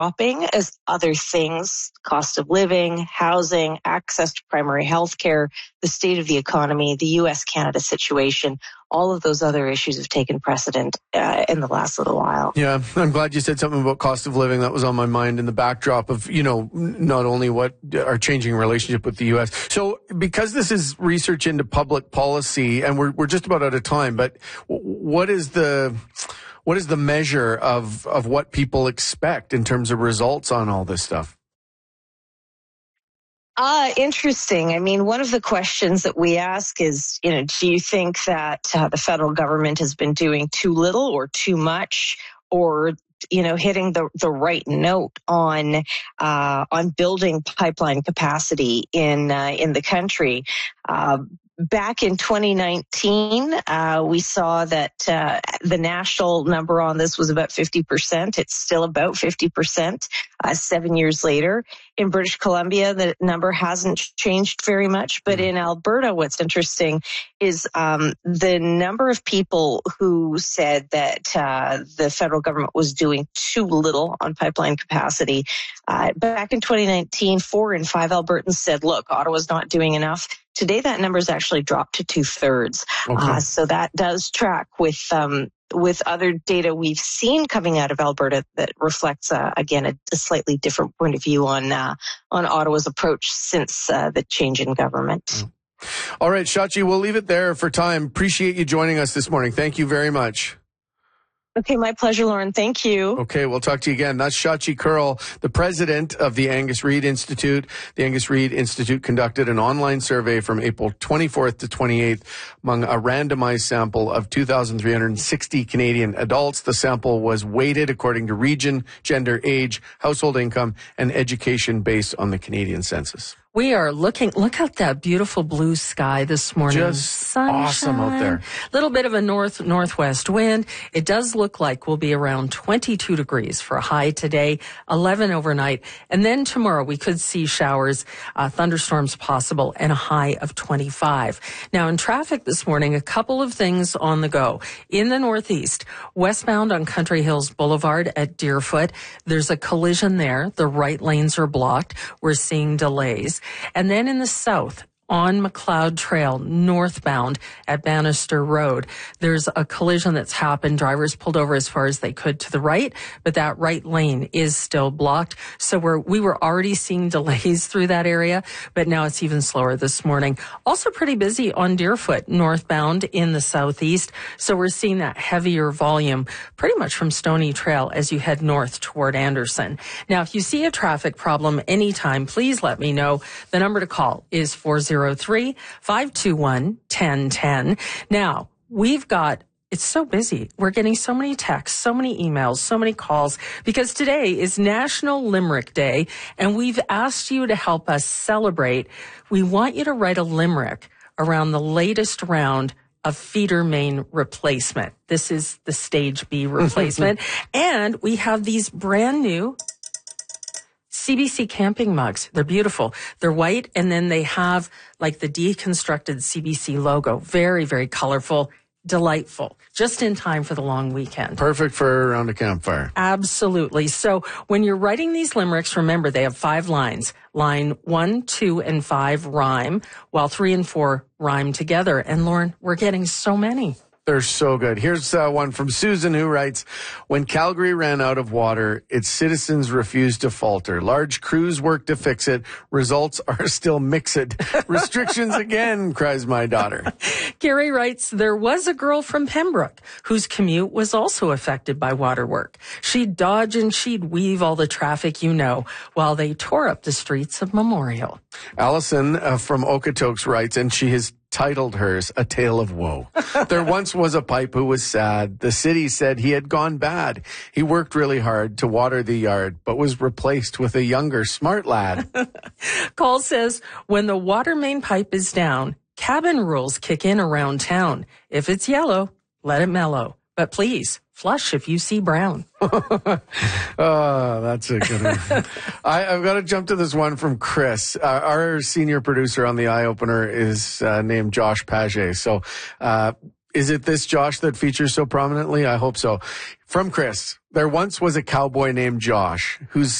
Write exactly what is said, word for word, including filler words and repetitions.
dropping as other things, cost of living, housing, access to primary health care, the state of the economy, the U S Canada situation, all of those other issues have taken precedent uh, in the last little while. Yeah, I'm glad you said something about cost of living. That was on my mind in the backdrop of, you know, not only what our changing relationship with the U S. So because this is research into public policy, and we're we're just about out of time, but what is the what is the measure of of what people expect in terms of results on all this stuff? Uh, interesting. I mean, one of the questions that we ask is, you know, do you think that uh, the federal government has been doing too little or too much, or, you know, hitting the, the right note on uh, on building pipeline capacity in uh, in the country? Uh, Back in twenty nineteen, uh, we saw that uh, the national number on this was about fifty percent. It's still about fifty percent uh, seven years later. In British Columbia, the number hasn't changed very much. But in Alberta, what's interesting is um, the number of people who said that uh, the federal government was doing too little on pipeline capacity. Uh, back in twenty nineteen, four in five Albertans said, look, Ottawa's not doing enough. Today, that number has actually dropped to two-thirds. Okay. Uh, so that does track with um, with other data we've seen coming out of Alberta that reflects, uh, again, a, a slightly different point of view on uh, on Ottawa's approach since uh, the change in government. Mm. All right, Shachi, we'll leave it there for time. Appreciate you joining us this morning. Thank you very much. Okay, my pleasure, Lauren. Thank you. Okay, we'll talk to you again. That's Shachi Kurl, the president of the Angus Reid Institute. The Angus Reid Institute conducted an online survey from April twenty-fourth to twenty-eighth among a randomized sample of two thousand three hundred sixty Canadian adults. The sample was weighted according to region, gender, age, household income, and education based on the Canadian census. We are looking, look at that beautiful blue sky this morning. Just Sunshine. Awesome out there. A little bit of a north-northwest wind. It does look like we'll be around twenty-two degrees for a high today, eleven overnight. And then tomorrow we could see showers, uh, thunderstorms possible, and a high of twenty-five. Now in traffic this morning, a couple of things on the go. In the northeast, westbound on Country Hills Boulevard at Deerfoot, there's a collision there. The right lanes are blocked. We're seeing delays. And then in the south, on McLeod Trail, northbound at Bannister Road, there's a collision that's happened. Drivers pulled over as far as they could to the right, but that right lane is still blocked. So we're, we were already seeing delays through that area, but now it's even slower this morning. Also pretty busy on Deerfoot, northbound in the southeast. So we're seeing that heavier volume pretty much from Stony Trail as you head north toward Anderson. Now, if you see a traffic problem anytime, please let me know. The number to call is four zero three, five two one, one zero one zero. Now, we've got, it's so busy. We're getting so many texts, so many emails, so many calls, because today is National Limerick Day, and we've asked you to help us celebrate. We want you to write a limerick around the latest round of feeder main replacement. This is the Stage B replacement. And we have these brand new C B C camping mugs. They're beautiful. They're white, and then they have like the deconstructed C B C logo. Very, very colorful, delightful. Just in time for the long weekend. Perfect for around a campfire. Absolutely. So when you're writing these limericks, remember they have five lines. Line one, two, and five rhyme, while three and four rhyme together. And Lauren, we're getting so many. They're so good. Here's uh, one from Susan who writes, when Calgary ran out of water, its citizens refused to falter. Large crews worked to fix it. Results are still mixed. Restrictions again, cries my daughter. Gary writes, there was a girl from Pembroke whose commute was also affected by water work. She'd dodge and she'd weave all the traffic you know while they tore up the streets of Memorial. Allison uh, from Okotoks writes, and she has titled hers A Tale of Woe. There once was a pipe who was sad. The city said he had gone bad. He worked really hard to water the yard, but was replaced with a younger, smart lad. Call says, when the water main pipe is down, cabin rules kick in around town. If it's yellow, let it mellow. But please, flush if you see brown. Oh, that's a good one. I, I've got to jump to this one from Chris. Uh, our senior producer on the Eye Opener is uh, named Josh Paget. So uh, Is it this Josh that features so prominently? I hope so. From Chris, there once was a cowboy named Josh whose